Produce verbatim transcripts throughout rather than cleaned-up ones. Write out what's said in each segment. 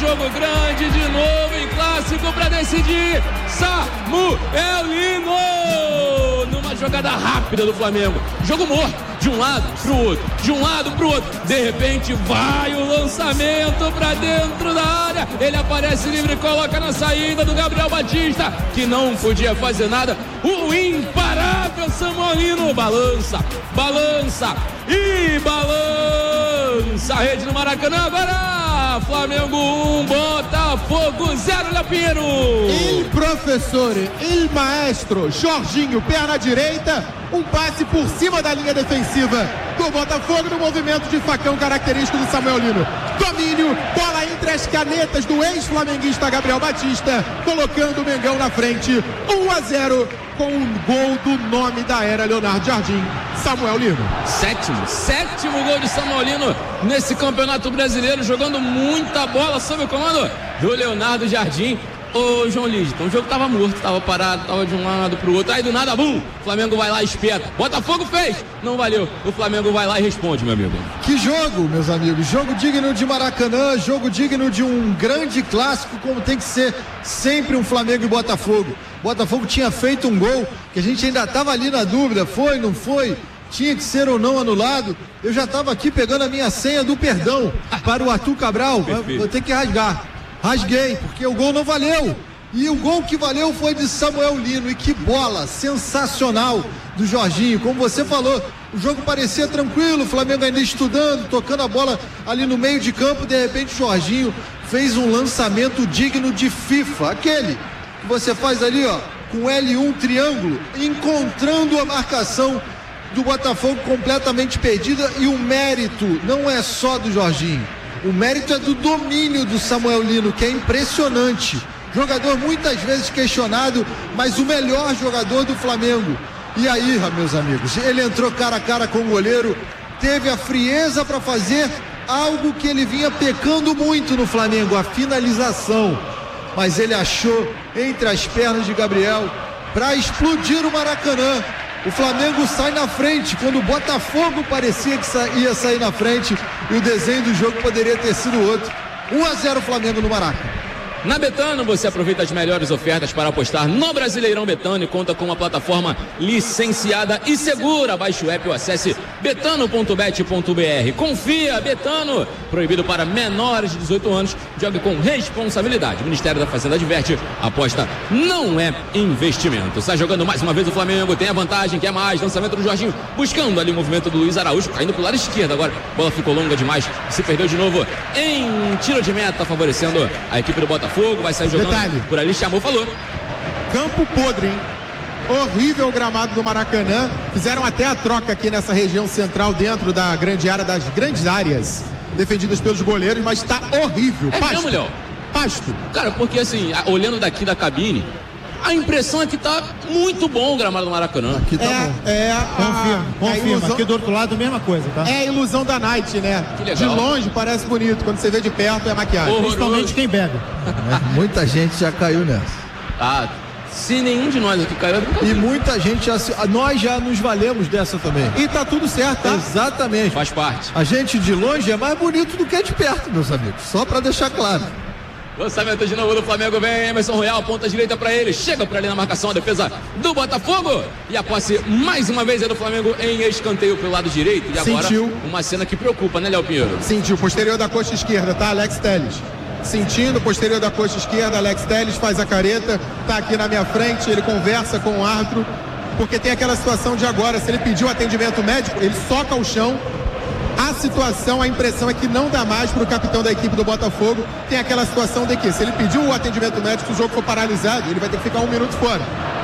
jogo grande de novo em clássico para decidir. Samuelino! Numa jogada rápida do Flamengo. Jogo morto, de um lado pro outro, de um lado pro outro. De repente vai o lançamento para dentro da área. Ele aparece livre e coloca na saída do Gabriel Batista, que não podia fazer nada. O imparável Samuelino balança, balança e balança a rede no Maracanã. Agora Flamengo um, Botafogo zero, Léo Pinheiro. Il professore, il maestro, Jorginho, perna direita, um passe por cima da linha defensiva do Botafogo no movimento de facão característico do Samuelino. Domínio, bola entre as canetas do ex-flamenguista Gabriel Batista, colocando o Mengão na frente, um a zero, com um gol do nome da era, Leonardo Jardim, Samuelino. Sétimo, sétimo gol de Samuelino nesse Campeonato Brasileiro, jogando muita bola sob o comando do Leonardo Jardim. Ô João Lídio, então o jogo tava morto, tava parado, tava de um lado pro outro, aí do nada, bum, Flamengo vai lá e espeta. Botafogo fez, não valeu, o Flamengo vai lá e responde, meu amigo. Que jogo, meus amigos, jogo digno de Maracanã, jogo digno de um grande clássico, como tem que ser sempre um Flamengo e Botafogo. Botafogo tinha feito um gol que a gente ainda tava ali na dúvida, foi, não foi, tinha que ser ou não anulado. Eu já tava aqui pegando a minha senha do perdão para o Arthur Cabral. Perfeito. Vou ter que rasgar. Rasguei, porque o gol não valeu. E o gol que valeu foi de Samuelino. E que bola sensacional do Jorginho. Como você falou, o jogo parecia tranquilo, o Flamengo ainda estudando, tocando a bola ali no meio de campo. De repente o Jorginho fez um lançamento digno de FIFA. Aquele que você faz ali, ó, com L um triângulo, encontrando a marcação do Botafogo completamente perdida. E o mérito não é só do Jorginho. O mérito é do domínio do Samuelino, que é impressionante. Jogador muitas vezes questionado, mas o melhor jogador do Flamengo. E aí, meus amigos, ele entrou cara a cara com o goleiro, teve a frieza para fazer algo que ele vinha pecando muito no Flamengo, a finalização. Mas ele achou entre as pernas de Gabriel para explodir o Maracanã. O Flamengo sai na frente, quando o Botafogo parecia que ia sair na frente, e o desenho do jogo poderia ter sido outro. um a zero Flamengo no Maracanã. Na Betano você aproveita as melhores ofertas para apostar no Brasileirão Betano e conta com uma plataforma licenciada e segura. Baixe o app ou acesse betano ponto bet ponto br. Confia, Betano, proibido para menores de dezoito anos, jogue com responsabilidade. O Ministério da Fazenda adverte, aposta não é investimento. Está jogando mais uma vez o Flamengo, tem a vantagem, quer mais, lançamento do Jorginho, buscando ali o movimento do Luiz Araújo, caindo para o lado esquerdo agora, bola ficou longa demais, se perdeu de novo em tiro de meta, favorecendo a equipe do Botafogo. Fogo, vai sair jogando. Detalhe. Por ali, chamou, falou. Campo podre, hein? Horrível o gramado do Maracanã. Fizeram até a troca aqui nessa região central, dentro da grande área, das grandes áreas defendidas pelos goleiros, mas tá horrível. É Pasto. mesmo, Léo? Pasto. Cara, porque assim, olhando daqui da cabine, a impressão é que tá muito bom o gramado do Maracanã. Aqui tá é, bom. É, a, confirma, confirma. Ilusão... Aqui do outro lado, a mesma coisa, tá? É a ilusão da night, né? Que legal. De longe parece bonito, quando você vê de perto é maquiagem. Horroroso. Principalmente quem bebe. É, muita gente já caiu nessa. Ah, se nenhum de nós aqui caiu... E muita gente já... Nós já nos valemos dessa também. E tá tudo certo, tá? Exatamente. Faz parte. A gente de longe é mais bonito do que de perto, meus amigos. Só pra deixar claro. Lançamento de novo do Flamengo, vem Emerson Royal, ponta direita para ele, chega por ali na marcação, a defesa do Botafogo, e a posse mais uma vez é do Flamengo em escanteio pelo lado direito, e agora sentiu uma cena que preocupa, né, Léo Pinheiro? Sentiu, posterior da coxa esquerda, tá, Alex Telles, sentindo, posterior da coxa esquerda, Alex Telles faz a careta, tá aqui na minha frente, ele conversa com o árbitro, porque tem aquela situação de agora, se ele pediu atendimento médico, ele soca o chão. A situação, a impressão é que não dá mais para o capitão da equipe do Botafogo. Tem aquela situação de que, se ele pediu o atendimento médico, o jogo for paralisado, ele vai ter que ficar um minuto fora.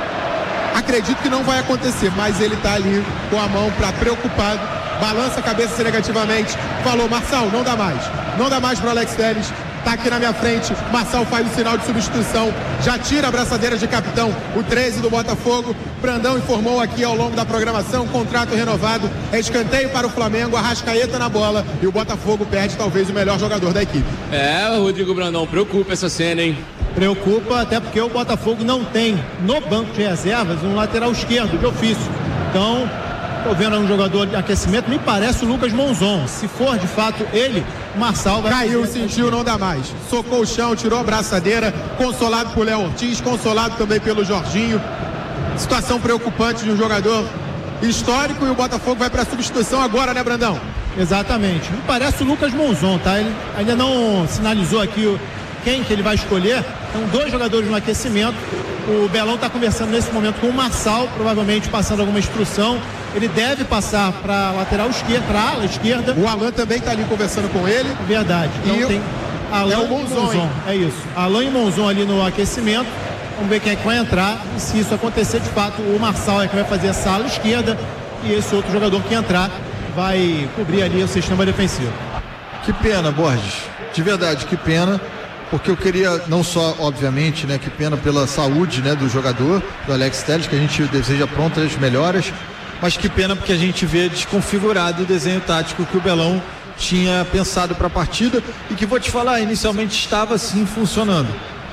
Acredito que não vai acontecer, mas ele está ali com a mão para preocupado, balança a cabeça negativamente, falou, Marçal, não dá mais, não dá mais para o Alex Telles. Tá aqui na minha frente, Marçal faz o sinal de substituição, já tira a braçadeira de capitão, o treze do Botafogo. Brandão informou aqui ao longo da programação, contrato renovado, é escanteio para o Flamengo, Arrascaeta na bola e o Botafogo perde talvez o melhor jogador da equipe. É, Rodrigo Brandão, preocupa essa cena, hein? Preocupa, até porque o Botafogo não tem no banco de reservas um lateral esquerdo de ofício. Então, tô vendo um jogador de aquecimento, me parece o Lucas Monzon. Se for de fato ele, o Marçal vai... Caiu, sentiu, não dá mais. Socou o chão, tirou a braçadeira, consolado por Léo Ortiz, consolado também pelo Jorginho. Situação preocupante de um jogador histórico, e o Botafogo vai para a substituição agora, né, Brandão? Exatamente. Me parece o Lucas Monzon, tá? Ele ainda não sinalizou aqui o, quem que ele vai escolher. São dois jogadores no aquecimento. O Belão está conversando nesse momento com o Marçal, provavelmente passando alguma instrução. Ele deve passar para a lateral esquerda, para a ala esquerda. O Alan também está ali conversando com ele. Verdade. Então e tem Alan é o e Monzon, Monzon. É isso. Alan e Monzon ali no aquecimento. Vamos ver quem é que vai entrar. E se isso acontecer, de fato, o Marçal é que vai fazer essa ala esquerda. E esse outro jogador que entrar vai cobrir ali o sistema defensivo. Que pena, Borges. De verdade, que pena. Porque eu queria, não só, obviamente, né, que pena pela saúde, né, do jogador, do Alex Telles, que a gente deseja prontas melhoras, mas que pena porque a gente vê desconfigurado o desenho tático que o Belão tinha pensado para a partida e que, vou te falar, inicialmente estava sim funcionando.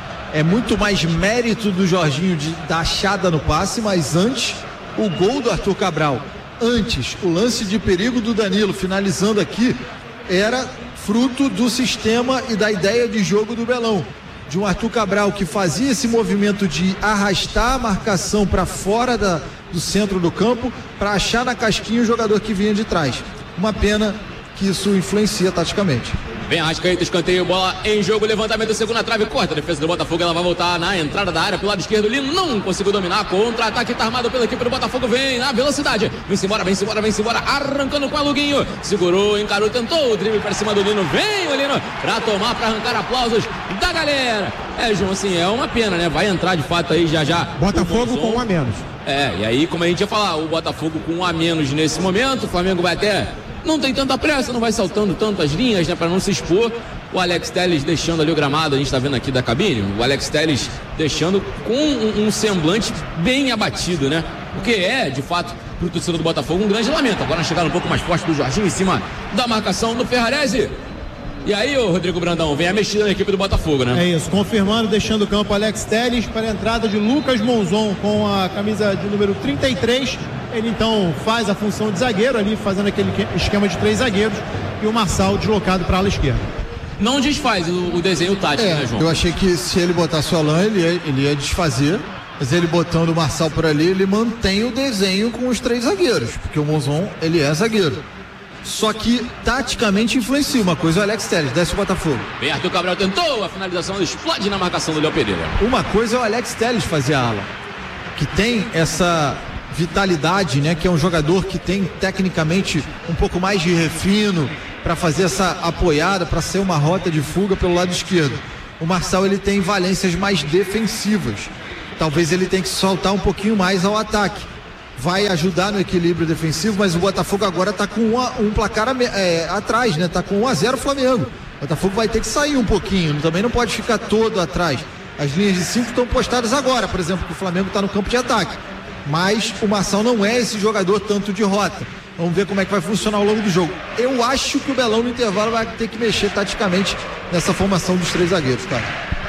É muito mais mérito do Jorginho de dar achada no passe, mas antes, o gol do Arthur Cabral, antes, o lance de perigo do Danilo, finalizando aqui, era fruto do sistema e da ideia de jogo do Belão, de um Arthur Cabral que fazia esse movimento de arrastar a marcação para fora da, do centro do campo para achar na casquinha o jogador que vinha de trás. Uma pena que isso influencia taticamente. Vem Arrascaeta, escanteio, bola em jogo, levantamento, segunda trave, corta a defesa do Botafogo, ela vai voltar na entrada da área pelo lado esquerdo, ele não conseguiu dominar, contra-ataque tá armado pela equipe do Botafogo, vem na velocidade, vem-se embora, vem-se embora, vem-se embora, arrancando com a Luguinho, segurou, encarou, tentou o drible para cima do Lino, vem o Lino pra tomar, pra arrancar aplausos da galera. É, João, assim, é uma pena, né, vai entrar de fato aí já já. Botafogo com um a menos. É, e aí, como a gente ia falar, o Botafogo com um a menos nesse momento, o Flamengo vai até... Não tem tanta pressa, não vai saltando tanto as linhas, né, para não se expor. O Alex Telles deixando ali o gramado, a gente tá vendo aqui da cabine, o Alex Telles deixando com um, um semblante bem abatido, né? Porque é, de fato, pro torcedor do Botafogo um grande lamento. Agora chegaram um pouco mais forte do Jorginho em cima da marcação do Ferrarese. E aí, ô Rodrigo Brandão, vem a mexida na equipe do Botafogo, né? É isso, confirmando, deixando o campo Alex Telles para a entrada de Lucas Monzon com a camisa de número trinta e três. Ele então faz a função de zagueiro ali, fazendo aquele esquema de três zagueiros, e o Marçal deslocado para a ala esquerda. Não desfaz o, o desenho tático, é, né, João? Eu achei que se ele botasse o Alan, ele ia, ele ia desfazer, mas ele botando o Marçal por ali, ele mantém o desenho com os três zagueiros, porque o Monzon, ele é zagueiro. Só que taticamente influencia. Uma coisa é o Alex Telles, desce o Botafogo. Bem, Arthur Cabral tentou a finalização, explode na marcação do Léo Pereira. Uma coisa é o Alex Telles fazer a ala, que tem essa vitalidade, né, que é um jogador que tem tecnicamente um pouco mais de refino para fazer essa apoiada, para ser uma rota de fuga pelo lado esquerdo. O Marçal, ele tem valências mais defensivas, talvez ele tenha que soltar um pouquinho mais ao ataque, vai ajudar no equilíbrio defensivo, mas o Botafogo agora está com uma, um placar é, atrás, né, tá com um a zero o Flamengo. O Botafogo vai ter que sair um pouquinho, também não pode ficar todo atrás. As linhas de cinco estão postadas agora, por exemplo, que o Flamengo está no campo de ataque. Mas o Marçal não é esse jogador tanto de rota. Vamos ver como é que vai funcionar ao longo do jogo. Eu acho que o Belão no intervalo vai ter que mexer taticamente nessa formação dos três zagueiros, cara.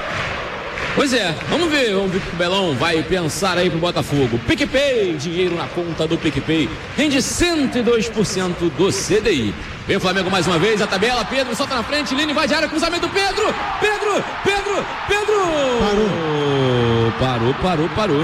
Pois é, vamos ver, vamos ver o que o Belão vai pensar aí pro Botafogo. PicPay, dinheiro na conta do PicPay, rende cento e dois por cento do C D I. Vem o Flamengo mais uma vez, a tabela, Pedro solta na frente, Lino vai de área, cruzamento, Pedro, Pedro, Pedro, Pedro! Parou, parou, parou, parou.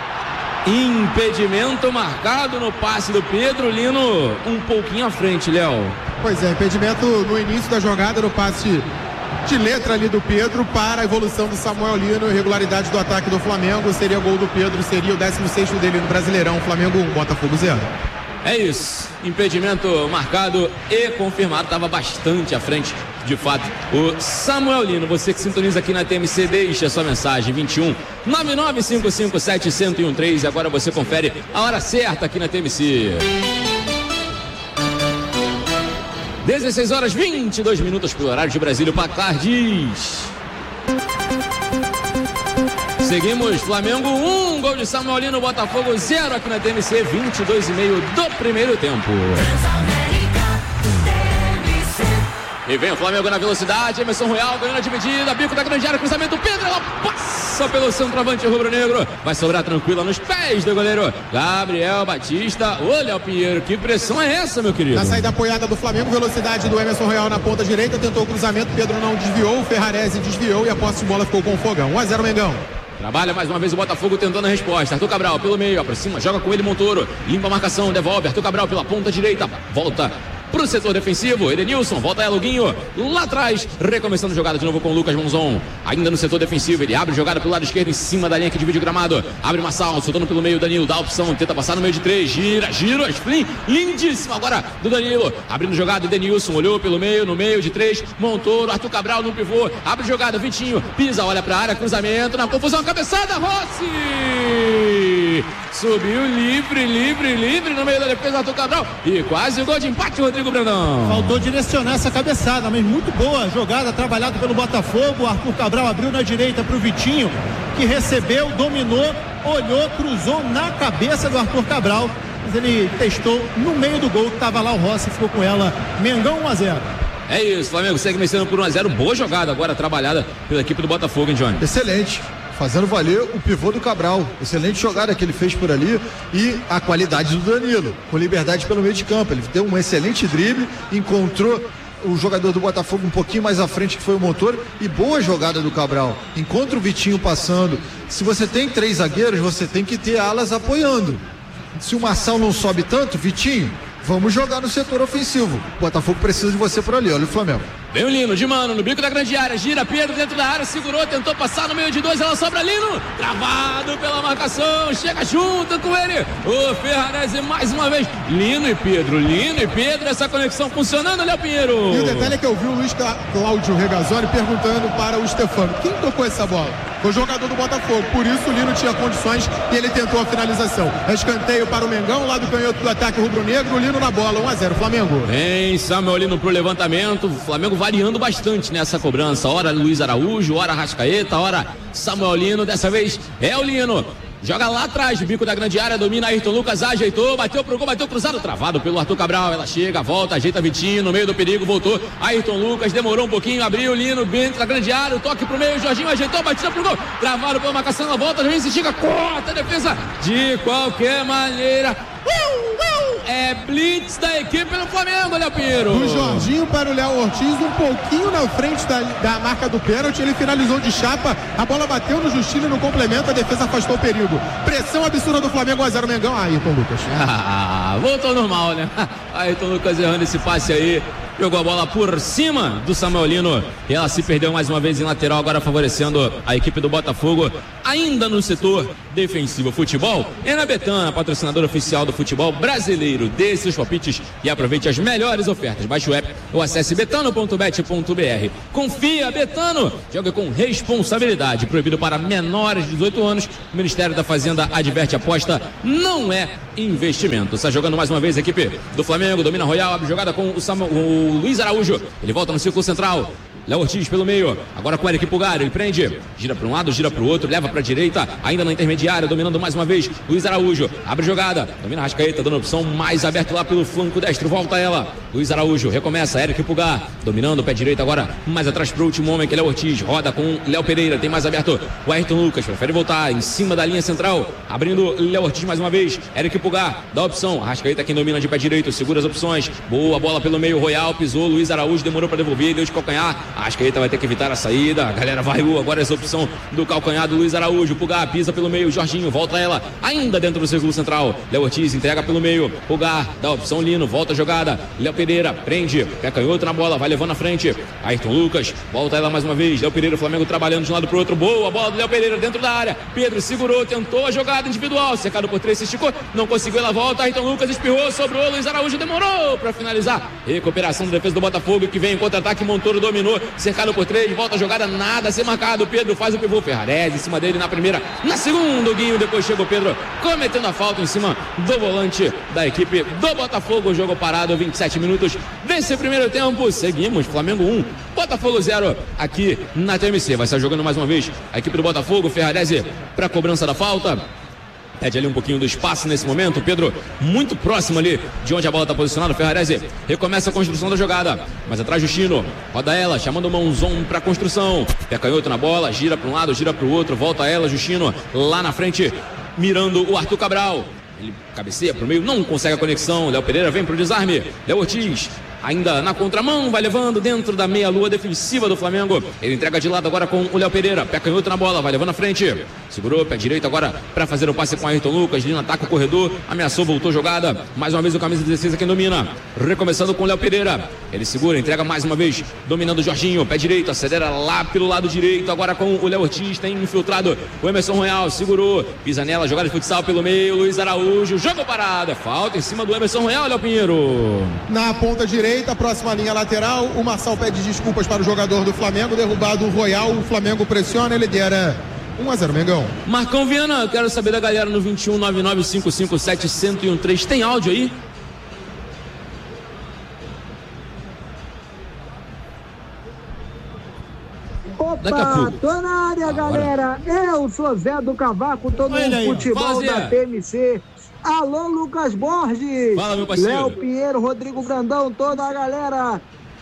Impedimento marcado no passe do Pedro, Lino um pouquinho à frente, Léo. Pois é, impedimento no início da jogada, no passe de letra ali do Pedro para a evolução do Samuel Lino, irregularidade do ataque do Flamengo, seria gol do Pedro, seria o décimo sexto dele no Brasileirão, Flamengo um, Botafogo zero. É isso, impedimento marcado e confirmado, estava bastante à frente, de fato, o Samuel Lino. Você que sintoniza aqui na T M C, deixa a sua mensagem, vinte e um, nove nove cinco cinco sete, zero um três, e agora você confere a hora certa aqui na T M C. dezesseis horas, vinte e dois minutos pelo horário de Brasília, o placar diz... Seguimos, Flamengo um, gol de Samuel Lino, Botafogo zero aqui na T M C, vinte e dois e meio do primeiro tempo. E vem o Flamengo na velocidade. Emerson Royal ganhando a dividida. Bico da grande área, cruzamento. Pedro, ela passa pelo centroavante rubro-negro. Vai sobrar tranquila nos pés do goleiro Gabriel Batista. Ô, Léo Pinheiro, que pressão é essa, meu querido? Na saída apoiada do Flamengo, velocidade do Emerson Royal na ponta direita. Tentou o cruzamento. Pedro não desviou. O Ferrarese desviou e a posse de bola ficou com o Fogão. um a zero Mengão. Trabalha mais uma vez o Botafogo tentando a resposta. Arthur Cabral pelo meio, aproxima, joga com ele Montoro. Limpa a marcação, devolve. Arthur Cabral pela ponta direita. Volta pro setor defensivo. Edenilson, volta Eloguinho. Lá atrás, recomeçando a jogada de novo com o Lucas Monzon. Ainda no setor defensivo, ele abre jogada pelo lado esquerdo em cima da linha que divide o gramado. Abre Massal, soltando pelo meio. Danilo dá a opção, tenta passar no meio de três. Gira, gira, Splin. Lindíssimo agora do Danilo. Abrindo jogada, Edenilson olhou pelo meio, no meio de três. Montoro, Arthur Cabral no pivô. Abre jogada, Vitinho. Pisa, olha pra área, cruzamento. Na confusão, cabeçada, Rossi. Subiu livre, livre, livre no meio da defesa do Arthur Cabral. E quase o gol de empate, Rodrigo Brandão. Faltou direcionar essa cabeçada, mas muito boa jogada, trabalhada pelo Botafogo. O Arthur Cabral abriu na direita para o Vitinho, que recebeu, dominou, olhou, cruzou na cabeça do Arthur Cabral, mas ele testou no meio do gol, que estava lá o Rossi, ficou com ela. Mengão um a zero. É isso, Flamengo segue vencendo por um a zero. Boa jogada agora trabalhada pela equipe do Botafogo, hein, Johnny? Excelente. Fazendo valer o pivô do Cabral. Excelente jogada que ele fez por ali e a qualidade do Danilo, com liberdade pelo meio de campo. Ele deu um excelente drible, encontrou o jogador do Botafogo um pouquinho mais à frente, que foi o Montoro, e boa jogada do Cabral. Encontra o Vitinho passando. Se você tem três zagueiros, você tem que ter alas apoiando. Se o Marçal não sobe tanto, Vitinho, vamos jogar no setor ofensivo. O Botafogo precisa de você por ali. Olha o Flamengo. Vem o Lino, de mano, no bico da grande área, gira Pedro dentro da área, segurou, tentou passar no meio de dois, ela sobra Lino, travado pela marcação, chega junto com ele, o Ferrarese mais uma vez, Lino e Pedro, Lino e Pedro, essa conexão funcionando, Léo Pinheiro. E o detalhe é que eu vi o Luiz Cláudio Regazzoni perguntando para o Stefano, quem tocou essa bola? Foi o jogador do Botafogo, por isso o Lino tinha condições e ele tentou a finalização. Escanteio para o Mengão, lado canhoto do ataque rubro-negro, o Lino na bola, um a zero Flamengo. Vem Samuel Lino pro levantamento, Flamengo variando bastante nessa cobrança, ora Luiz Araújo, ora Arrascaeta, ora Samuel Lino, dessa vez é o Lino. Joga lá atrás, bico da grande área, domina Ayrton Lucas, ajeitou, bateu pro gol, bateu cruzado, travado pelo Arthur Cabral, ela chega, volta, ajeita Vitinho, no meio do perigo, voltou, Ayrton Lucas, demorou um pouquinho, abriu, Lino, dentro da grande área, o toque pro meio, Jorginho ajeitou, batida pro gol, travado pela marcação, ela volta, Jorginho se estica, corta a defesa, de qualquer maneira, é blitz da equipe do Flamengo, Léo Pinheiro. Do Jorginho para o Léo Ortiz, um pouquinho na frente da, da marca do pênalti, ele finalizou de chapa, a bola bateu no Justino e no complemento, a defesa afastou o perigo. Pressão absurda do Flamengo, um a zero Mengão. Ah, Ayrton Lucas. Ah, voltou normal, né? Ayrton Lucas errando esse passe aí. Jogou a bola por cima do Samuel Lino e ela se perdeu mais uma vez em lateral, agora favorecendo a equipe do Botafogo, ainda no setor defensivo. Futebol é na Betano, patrocinadora oficial do futebol brasileiro. Dê seus palpites e aproveite as melhores ofertas. Baixe o app ou acesse betano ponto bet ponto br. Confia, Betano, joga com responsabilidade. Proibido para menores de dezoito anos. O Ministério da Fazenda adverte: aposta não é investimento. Está jogando mais uma vez a equipe do Flamengo, domina Royal, abre jogada com o, Samuel, o Luiz Araújo, ele volta no círculo central, Léo Ortiz pelo meio, agora com o Eric Pulgar, ele prende, gira para um lado, gira para o outro, leva para a direita, ainda na intermediária, dominando mais uma vez, Luiz Araújo, abre jogada, domina Arrascaeta, dando opção mais aberto lá pelo flanco destro, volta ela, Luiz Araújo, recomeça, Eric Pulgar, dominando o pé direito agora, mais atrás para o último homem, que é Léo Ortiz, roda com Léo Pereira, tem mais aberto o Ayrton Lucas, prefere voltar em cima da linha central, abrindo Léo Ortiz mais uma vez, Eric Pulgar, dá opção, Arrascaeta quem domina de pé direito, segura as opções, boa bola pelo meio, Royal, pisou, Luiz Araújo demorou para devolver, deu de calcanhar, Arrascaeta vai ter que evitar a saída, a galera vai, agora essa opção do calcanhar do Luiz Araújo, Pulgar pisa pelo meio, Jorginho volta ela, ainda dentro do círculo central, Léo Ortiz entrega pelo meio, Pulgar dá opção, Lino, volta a jogada, Léo Pereira prende, pé canhoto na bola, vai levando na frente, Ayrton Lucas, volta ela mais uma vez, Léo Pereira, Flamengo trabalhando de um lado pro outro, boa bola do Léo Pereira dentro da área, Pedro segurou, tentou a jogada individual, cercado por três, se esticou, não conseguiu, ela volta, Ayrton Lucas espirrou, sobrou, Luiz Araújo demorou para finalizar, recuperação da defesa do Botafogo, que vem em contra-ataque, Montoro dominou, cercado por três, volta a jogada, nada a ser marcado, Pedro faz o pivô, Ferrarese em cima dele na primeira, na segunda o Guinho, depois chega o Pedro cometendo a falta em cima do volante da equipe do Botafogo, jogo parado, vinte e sete minutos desse primeiro tempo, seguimos, Flamengo um, Botafogo zero, aqui na T M C, vai estar jogando mais uma vez a equipe do Botafogo, Ferrarese para cobrança da falta, Pede ali um pouquinho do espaço nesse momento. O Pedro muito próximo ali de onde a bola está posicionada. O Ferrarese recomeça a construção da jogada. Mas atrás Justino. Roda ela, chamando o Mãozão para construção. Pé canhoto na bola, gira para um lado, gira para o outro. Volta ela, Justino lá na frente, mirando o Arthur Cabral. Ele cabeceia para o meio, não consegue a conexão. Léo Pereira vem para o desarme. Léo Ortiz ainda na contramão, vai levando dentro da meia-lua defensiva do Flamengo. Ele entrega de lado agora com o Léo Pereira. Pé canhoto na bola, vai levando na frente. Segurou, pé direito agora para fazer o passe com Ayrton Lucas. Lina ataca o corredor, ameaçou, voltou jogada. Mais uma vez o camisa dezesseis quem domina. Recomeçando com o Léo Pereira. Ele segura, entrega mais uma vez, dominando o Jorginho. Pé direito, acelera lá pelo lado direito. Agora com o Léo Ortiz, tem infiltrado o Emerson Royal. Segurou, pisa nela, jogada de futsal pelo meio. Luiz Araújo, jogo parado. É falta em cima do Emerson Royal, Léo Pinheiro. Na ponta direita, próxima linha lateral, o Marçal pede desculpas para o jogador do Flamengo, derrubado o Royal, o Flamengo pressiona, ele lidera um a zero, Mengão. Marcão Viana, quero saber da galera no vinte e um, nove nove cinco cinco sete, zero um três, tem áudio aí? Opa, tô na área, ah, galera. Bora. Eu sou Zé do Cavaco, tô no aí, futebol da P M C. Alô, Lucas Borges. Fala, meu parceiro. Léo Pinheiro, Rodrigo Grandão, toda a galera.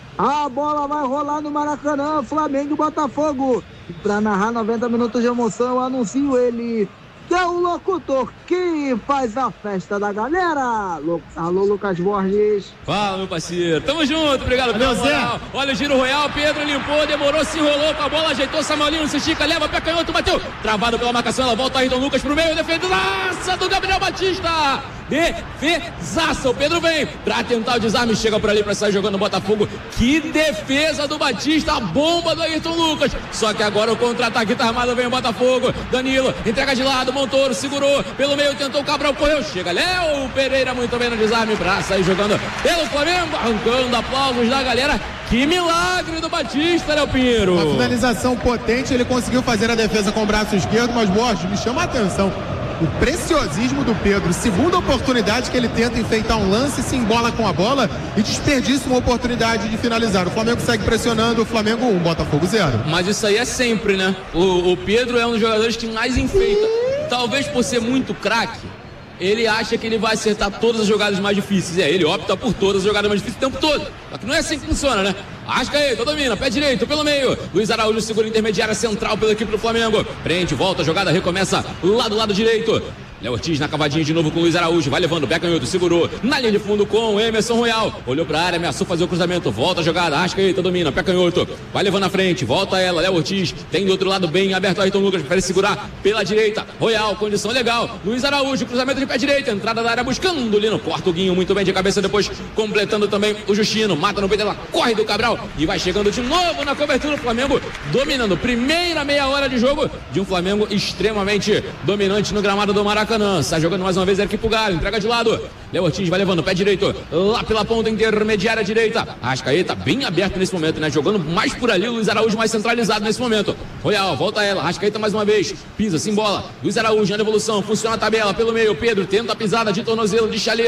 A bola vai rolar no Maracanã, Flamengo e Botafogo. Pra narrar noventa minutos de emoção, eu anuncio ele, que é o locutor que faz a festa da galera. Alô, Lucas Borges. Fala, meu parceiro. Tamo junto, obrigado pela moral. Olha o giro royal, Pedro limpou, demorou, se enrolou com a bola, ajeitou, Samuelinho se estica, leva, pé canhoto, bateu. Travado pela marcação, ela volta, Ayrton Lucas pro meio, defesa do Gabriel Batista. Defesaça, o Pedro vem pra tentar o desarme, chega por ali pra sair jogando o Botafogo. Que defesa do Batista, a bomba do Ayrton Lucas. Só que agora o contra-ataque tá armado, vem o Botafogo. Danilo, entrega de lado, Montoro segurou, pelo meio tentou, Cabral correu, chega Léo Pereira muito bem no desarme pra sair jogando pelo Flamengo, arrancando aplausos da galera. Que milagre do Batista, Léo Pinheiro. Uma finalização potente, ele conseguiu fazer a defesa com o braço esquerdo, mas Borges, me chama a atenção o preciosismo do Pedro, segunda oportunidade que ele tenta enfeitar um lance, se embola com a bola e desperdiça uma oportunidade de finalizar. O Flamengo segue pressionando, o Flamengo um, Botafogo zero. Mas isso aí é sempre, né? O, o Pedro é um dos jogadores que mais enfeita. Talvez por ser muito craque, ele acha que ele vai acertar todas as jogadas mais difíceis. É, ele opta por todas as jogadas mais difíceis o tempo todo. Só que não é assim que funciona, né? Arrascaeta, domina, pé direito, pelo meio. Luiz Araújo segura intermediária central pela equipe do Flamengo. Prende, volta, a jogada recomeça lá do lado direito. Léo Ortiz na cavadinha de novo com o Luiz Araújo. Vai levando, pé canhoto, segurou. Na linha de fundo com o Emerson Royal. Olhou pra área, ameaçou fazer o cruzamento. Volta a jogada, Arrascaeta, domina, pé canhoto. Vai levando na frente, volta ela, Léo Ortiz. Tem do outro lado bem aberto, Ayrton Lucas. Prefere segurar pela direita. Royal, condição legal. Luiz Araújo, cruzamento de pé direito. Entrada da área buscando o Lino. Corta o Guinho muito bem de cabeça. Depois completando também o Justino. Mata no peito dela, corre do Cabral. E vai chegando de novo na cobertura do Flamengo. Dominando. Primeira meia hora de jogo de um Flamengo extremamente dominante no gramado do Maracanã. Sai jogando mais uma vez aqui pro Galho, entrega de lado. Léo Ortiz vai levando, pé direito, lá pela ponta intermediária direita. Arrascaeta bem aberto nesse momento, né? Jogando mais por ali, o Luiz Araújo mais centralizado nesse momento. Royal, volta ela, Arrascaeta mais uma vez, pisa, se embola. Luiz Araújo na devolução, funciona a tabela pelo meio. Pedro tenta a pisada de tornozelo de chaleira.